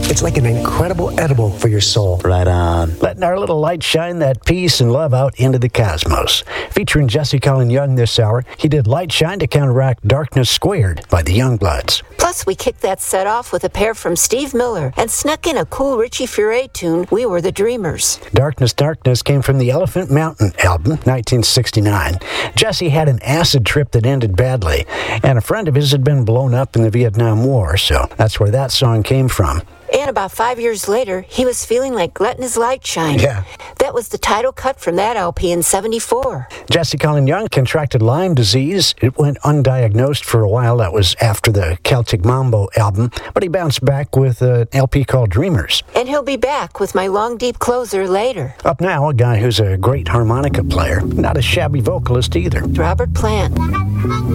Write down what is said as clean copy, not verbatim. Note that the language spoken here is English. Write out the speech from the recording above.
It's like an incredible edible for your soul. Right on. Letting our little light shine that peace and love out into the cosmos. Featuring Jesse Colin Young this hour, he did Light Shine to counteract Darkness Squared by the Youngbloods. Plus, we kicked that set off with a pair from Steve Miller and snuck in a cool Richie Furay tune, We Were the Dreamers. Darkness, Darkness came from the Elephant Mountain album, 1969. Jesse had an acid trip that ended badly, and a friend of his had been blown up in the Vietnam War, so that's where that song came from. And about 5 years later, he was feeling like letting his light shine. Yeah. That was the title cut from that LP in '74. Jesse Colin Young contracted Lyme disease. It went undiagnosed for a while. That was after the Celtic Mambo album. But he bounced back with an LP called Dreamers. And he'll be back with my Long Deep Closer later. Up now, a guy who's a great harmonica player. Not a shabby vocalist either. Robert Plant.